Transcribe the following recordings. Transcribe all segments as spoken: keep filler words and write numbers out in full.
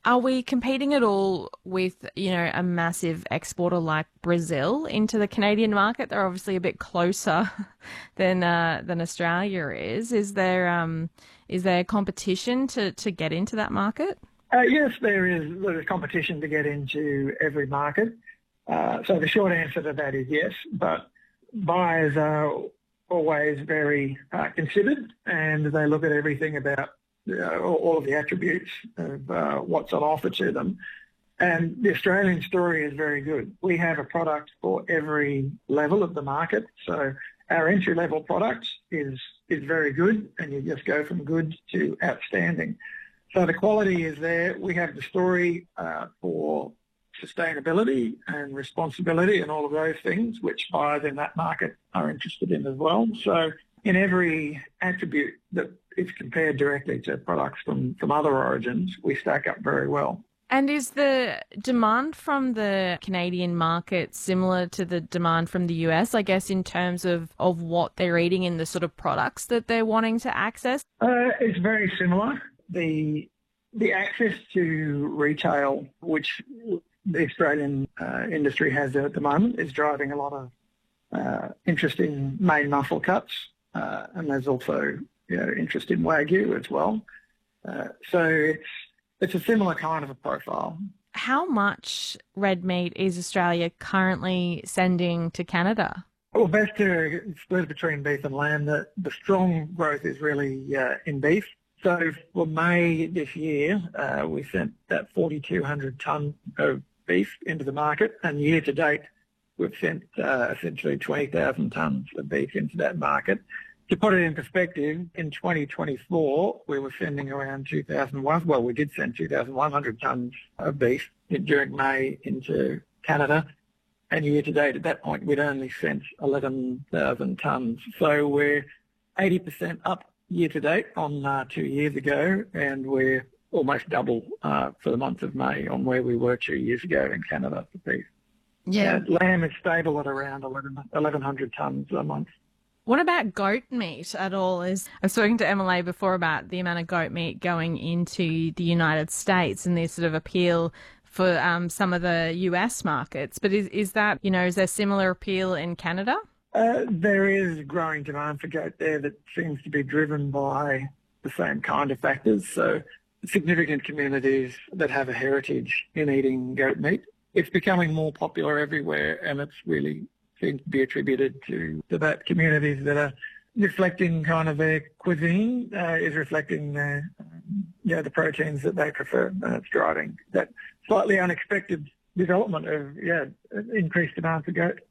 Are we competing at all with, you know, a massive exporter like Brazil into the Canadian market? They're obviously a bit closer than uh, than Australia is. Is there um is there competition to, to get into that market? Uh, yes, there is. There is competition to get into every market. Uh, so the short answer to that is yes, but buyers are always very uh, considered, and they look at everything about uh, all of the attributes of uh, what's on offer to them. And the Australian story is very good. We have a product for every level of the market. So our entry-level product is is very good, and you just go from good to outstanding. So the quality is there. We have the story uh, for sustainability and responsibility and all of those things, which buyers in that market are interested in as well. So in every attribute that is compared directly to products from, from other origins, we stack up very well. And is the demand from the Canadian market similar to the demand from the U S, I guess, in terms of, of what they're eating and the sort of products that they're wanting to access? Uh, it's very similar. The the access to retail, which the Australian uh, industry has at the moment, is driving a lot of uh, interest in main muscle cuts, uh, and there's also, you know, interest in Wagyu as well. Uh, so it's it's a similar kind of a profile. How much red meat is Australia currently sending to Canada? Well, best to split between beef and lamb. The, the strong growth is really uh, in beef. So for May this year, uh, we sent that forty-two hundred tonne of beef into the market, and year to date, we've sent uh, essentially twenty thousand tonnes of beef into that market. To put it in perspective, in twenty twenty-four, we were sending around two thousand one, well, we did send two thousand one hundred tonnes of beef during May into Canada, and year to date at that point, we'd only sent eleven thousand tonnes. So we're eighty percent up year to date on uh, two years ago, and we're almost double uh, for the month of May on where we were two years ago in Canada for beef. Yeah. Uh, lamb is stable at around eleven hundred tonnes a month. What about goat meat at all? Is I've spoken to Emily before about the amount of goat meat going into the United States and the sort of appeal for um, some of the U S markets. But is, is that, you know, is there similar appeal in Canada? Uh, there is growing demand for goat there that seems to be driven by the same kind of factors. So significant communities that have a heritage in eating goat meat. It's becoming more popular everywhere, and it's really seems to be attributed to, to that communities that are reflecting kind of their cuisine, uh, is reflecting their, um, yeah, the proteins that they prefer, and it's driving that slightly unexpected development of, yeah, increased demand for goat.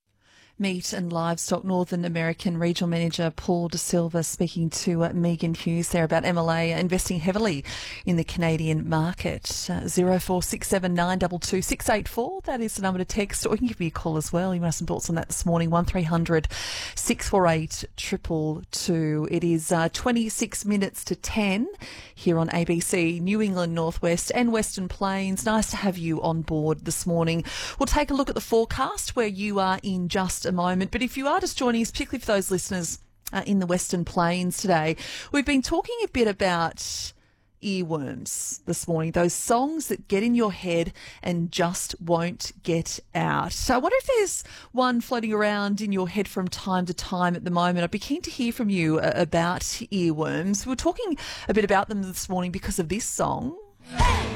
Meat and Livestock Northern American Regional Manager Paul De Silva speaking to uh, Megan Hughes there about M L A investing heavily in the Canadian market. Uh, zero four six seven nine two two six eight four, that is the number to text, or you can give me a call as well. You might have some thoughts on that this morning, one three hundred six four eight two two two. It is uh, twenty-six minutes to ten here on A B C, New England Northwest and Western Plains. Nice to have you on board this morning. We'll take a look at the forecast where you are in just a moment. But if you are just joining us, particularly for those listeners uh, in the Western Plains today, we've been talking a bit about earworms this morning, those songs that get in your head and just won't get out. So I wonder if there's one floating around in your head from time to time at the moment. I'd be keen to hear from you uh, about earworms. We were talking a bit about them this morning because of this song.